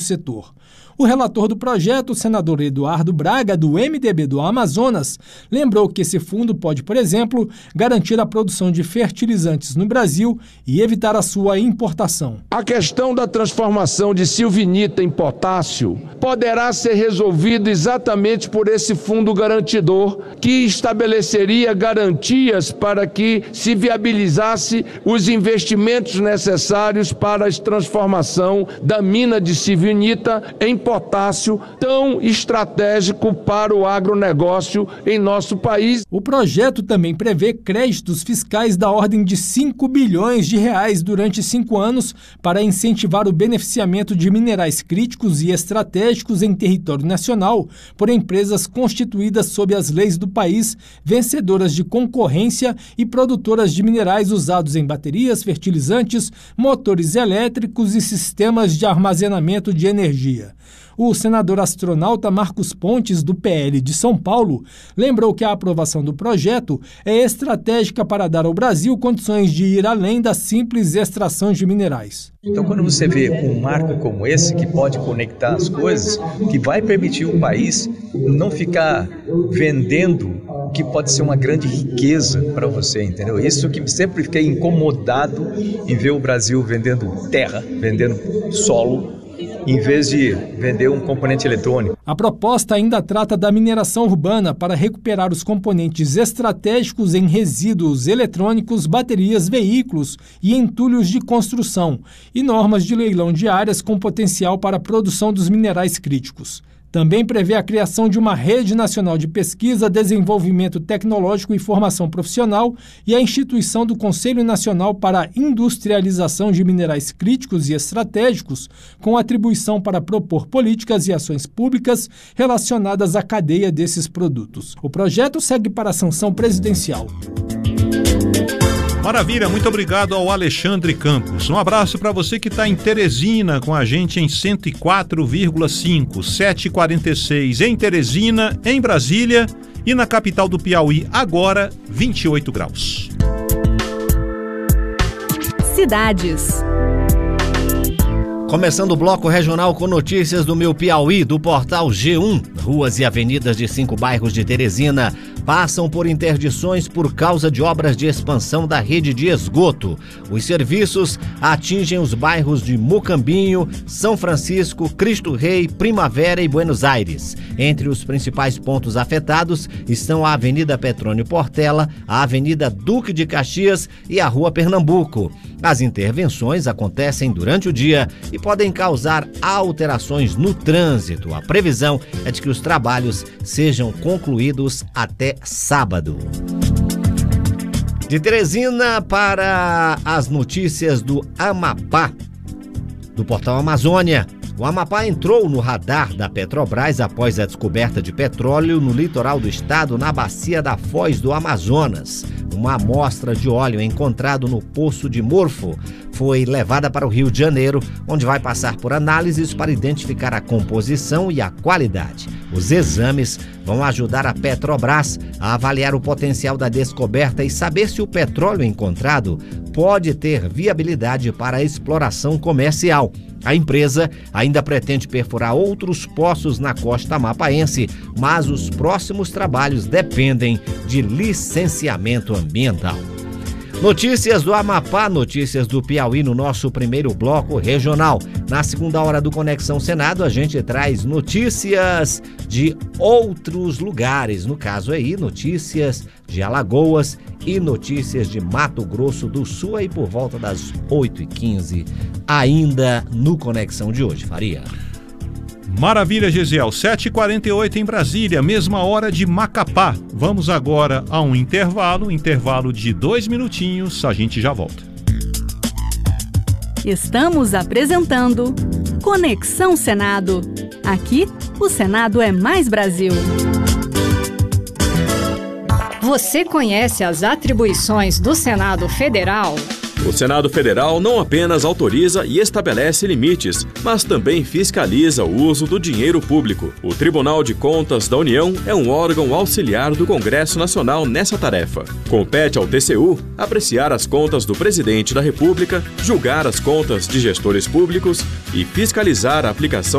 setor. O relator do projeto, o senador Eduardo Braga, do MDB do Amazonas, lembrou que esse fundo pode, por exemplo, garantir a produção de fertilizantes no Brasil e evitar a sua importação. A questão da transformação de silvinita em potássio poderá ser resolvida exatamente por esse fundo garantidor, que estabeleceria garantias para que se viabilizasse os investimentos necessários para a transformação da mina de silvinita em potássio, tão estratégico para o agronegócio em nosso país. O projeto também prevê créditos fiscais da ordem de 5 bilhões de reais durante 5 anos para incentivar o beneficiamento de minerais críticos e estratégicos em território nacional por empresas constituídas sob as leis do país, vencedoras de concorrência e produtoras de minerais usados em baterias, fertilizantes, motores elétricos e sistemas de armazenamento de energia. O senador astronauta Marcos Pontes, do PL de São Paulo, lembrou que a aprovação do projeto é estratégica para dar ao Brasil condições de ir além da simples extração de minerais. Então, quando você vê um marco como esse, que pode conectar as coisas, que vai permitir o país não ficar vendendo o que pode ser uma grande riqueza para você, entendeu? Isso que sempre fiquei incomodado em ver o Brasil vendendo terra, vendendo solo, em vez de vender um componente eletrônico. A proposta ainda trata da mineração urbana para recuperar os componentes estratégicos em resíduos eletrônicos, baterias, veículos e entulhos de construção, e normas de leilão de áreas com potencial para a produção dos minerais críticos. Também prevê a criação de uma rede nacional de pesquisa, desenvolvimento tecnológico e formação profissional e a instituição do Conselho Nacional para a Industrialização de Minerais Críticos e Estratégicos, com atribuição para propor políticas e ações públicas relacionadas à cadeia desses produtos. O projeto segue para a sanção presidencial. Maravilha, muito obrigado ao Alexandre Campos. Um abraço para você que está em Teresina com a gente em 104,5, 7h46 em Teresina, em Brasília e na capital do Piauí, agora 28 graus. Cidades. Começando o bloco regional com notícias do meu Piauí, do portal G1. Ruas e avenidas de 5 bairros de Teresina passam por interdições por causa de obras de expansão da rede de esgoto. Os serviços atingem os bairros de Mucambinho, São Francisco, Cristo Rei, Primavera e Buenos Aires. Entre os principais pontos afetados estão a Avenida Petrônio Portela, a Avenida Duque de Caxias e a Rua Pernambuco. As intervenções acontecem durante o dia e podem causar alterações no trânsito. A previsão é de que os trabalhos sejam concluídos até sábado. De Teresina para as notícias do Amapá, do portal Amazônia. O Amapá entrou no radar da Petrobras após a descoberta de petróleo no litoral do estado, na bacia da Foz do Amazonas. Uma amostra de óleo encontrado no Poço de Morfo foi levada para o Rio de Janeiro, onde vai passar por análises para identificar a composição e a qualidade. Os exames vão ajudar a Petrobras a avaliar o potencial da descoberta e saber se o petróleo encontrado pode ter viabilidade para a exploração comercial. A empresa ainda pretende perfurar outros poços na costa amapaense, mas os próximos trabalhos dependem de licenciamento ambiental. Notícias do Amapá, notícias do Piauí no nosso primeiro bloco regional. Na segunda hora do Conexão Senado, a gente traz notícias de outros lugares. No caso aí, notícias de Alagoas e notícias de Mato Grosso do Sul, aí por volta das 8h15, ainda no Conexão de hoje. Faria. Maravilha, Gesiel. 7h48 em Brasília, mesma hora de Macapá. Vamos agora a um intervalo de 2 minutinhos, a gente já volta. Estamos apresentando Conexão Senado. Aqui, o Senado é mais Brasil. Você conhece as atribuições do Senado Federal? O Senado Federal não apenas autoriza e estabelece limites, mas também fiscaliza o uso do dinheiro público. O Tribunal de Contas da União é um órgão auxiliar do Congresso Nacional nessa tarefa. Compete ao TCU apreciar as contas do Presidente da República, julgar as contas de gestores públicos e fiscalizar a aplicação